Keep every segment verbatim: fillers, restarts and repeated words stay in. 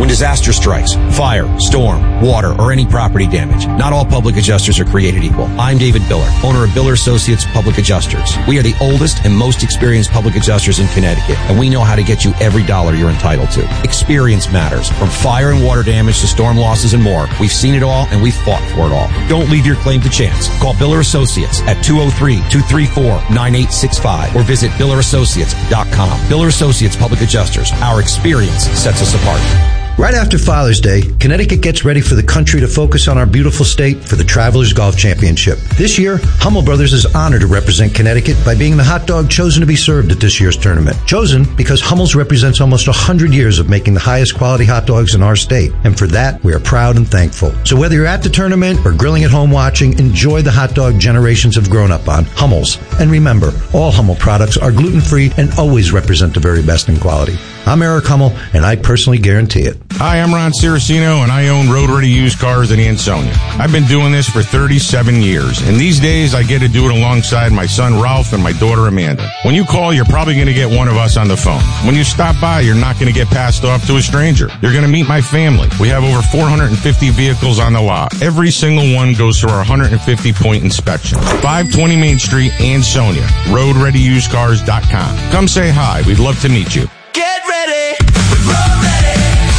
When disaster strikes, fire, storm, water, or any property damage, not all public adjusters are created equal. I'm David Biller, owner of Biller Associates Public Adjusters. We are the oldest and most experienced public adjusters in Connecticut, and we know how to get you every dollar you're entitled to. Experience matters. From fire and water damage to storm losses and more, we've seen it all and we've fought for it all. Don't leave your claim to chance. Call Biller Associates at two oh three, two three four, nine eight six five or visit biller associates dot com. Biller Associates Public Adjusters. Our experience sets us apart. Right after Father's Day, Connecticut gets ready for the country to focus on our beautiful state for the Travelers Golf Championship. This year, Hummel Brothers is honored to represent Connecticut by being the hot dog chosen to be served at this year's tournament. Chosen because Hummel's represents almost one hundred years of making the highest quality hot dogs in our state, and for that, we are proud and thankful. So whether you're at the tournament or grilling at home watching, enjoy the hot dog generations have grown up on, Hummel's. And remember, all Hummel products are gluten-free and always represent the very best in quality. I'm Eric Hummel, and I personally guarantee it. Hi, I'm Ron Ciracino, and I own Road Ready Used Cars in Ansonia. I've been doing this for thirty-seven years, and these days I get to do it alongside my son Ralph and my daughter Amanda. When you call, you're probably going to get one of us on the phone. When you stop by, you're not going to get passed off to a stranger. You're going to meet my family. We have over four hundred fifty vehicles on the lot. Every single one goes through our one hundred fifty point inspection. five twenty Main Street, Ansonia. road ready used cars dot com. Come say hi. We'd love to meet you. Get ready with Road Ready.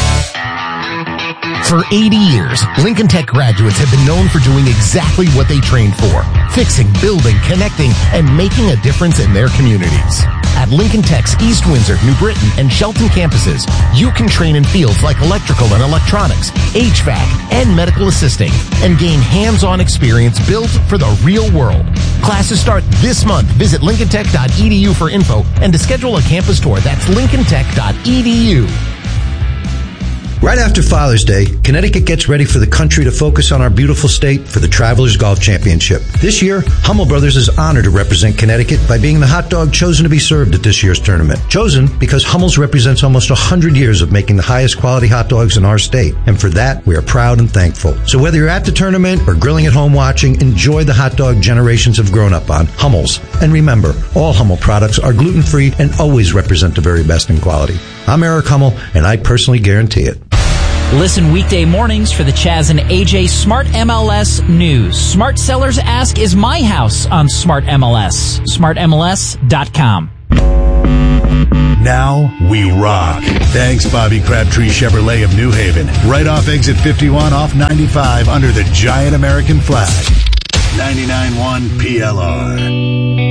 For eighty years, Lincoln Tech graduates have been known for doing exactly what they trained for: fixing, building, connecting, and making a difference in their communities. At Lincoln Tech's East Windsor, New Britain, and Shelton campuses, you can train in fields like electrical and electronics, H V A C, and medical assisting, and gain hands-on experience built for the real world. Classes start this month. Visit lincoln tech dot e d u for info and to schedule a campus tour. That's lincoln tech dot e d u. Right after Father's Day, Connecticut gets ready for the country to focus on our beautiful state for the Travelers Golf Championship. This year, Hummel Brothers is honored to represent Connecticut by being the hot dog chosen to be served at this year's tournament. Chosen because Hummel's represents almost one hundred years of making the highest quality hot dogs in our state, and for that, we are proud and thankful. So whether you're at the tournament or grilling at home watching, enjoy the hot dog generations have grown up on, Hummel's. And remember, all Hummel products are gluten-free and always represent the very best in quality. I'm Eric Hummel, and I personally guarantee it. Listen weekday mornings for the Chaz and A J Smart M L S News. Smart sellers ask, is my house on Smart M L S? smart m l s dot com. Now we rock. Thanks, Bobby Crabtree Chevrolet of New Haven. Right off exit fifty-one off ninety-five under the giant American flag. ninety-nine point one P L R.